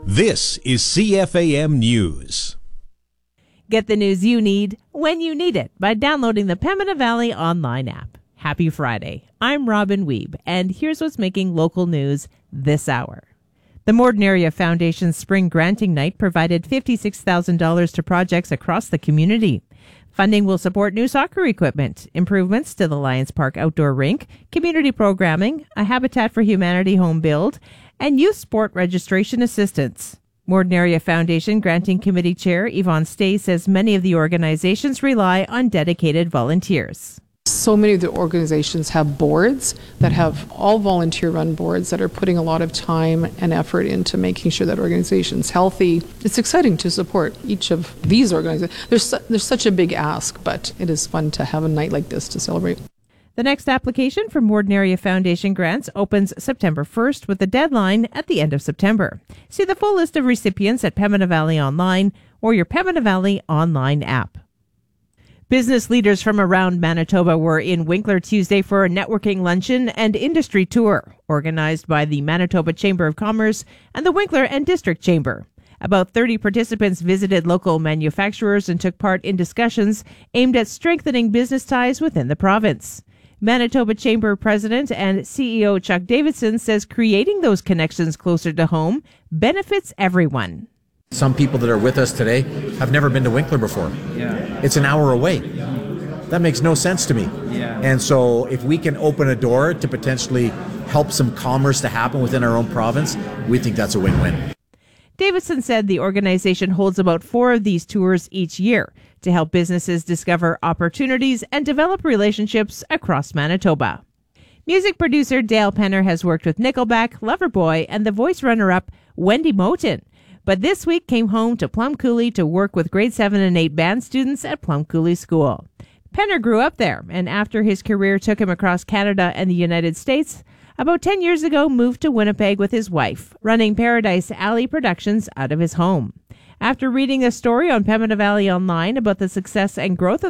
This is CFAM News. Get the news you need when you need it by downloading the Pembina Valley online app. Happy Friday. I'm Robin Wiebe, and here's what's making local news this hour. The Morden Area Foundation's Spring Granting Night provided $56,000 to projects across the community. Funding will support new soccer equipment, improvements to the Lions Park outdoor rink, community programming, a Habitat for Humanity home build, and youth sport registration assistance. Morden Area Foundation Granting Committee Chair Yvonne Stay says many of the organizations rely on dedicated volunteers. So many of the organizations have boards that have all volunteer-run boards that are putting a lot of time and effort into making sure that organization's healthy. It's exciting to support each of these organizations. There's such a big ask, but it is fun to have a night like this to celebrate. The next application for Morden Area Foundation grants opens September 1st with the deadline at the end of September. See the full list of recipients at Pembina Valley Online or your Pembina Valley online app. Business leaders from around Manitoba were in Winkler Tuesday for a networking luncheon and industry tour organized by the Manitoba Chamber of Commerce and the Winkler and District Chamber. About 30 participants visited local manufacturers and took part in discussions aimed at strengthening business ties within the province. Manitoba Chamber President and CEO Chuck Davidson says creating those connections closer to home benefits everyone. Some people that are with us today have never been to Winkler before. Yeah. It's an hour away. That makes no sense to me. Yeah. And so if we can open a door to potentially help some commerce to happen within our own province, we think that's a win-win. Davidson said the organization holds about 4 of these tours each year to help businesses discover opportunities and develop relationships across Manitoba. Music producer Dale Penner has worked with Nickelback, Loverboy, and the voice runner-up Wendy Moten, but this week came home to Plum Coulee to work with grade 7 and 8 band students at Plum Coulee School. Penner grew up there, and after his career took him across Canada and the United States, about 10 years ago moved to Winnipeg with his wife, running Paradise Alley Productions out of his home. After reading a story on Pembina Valley Online about the success and growth of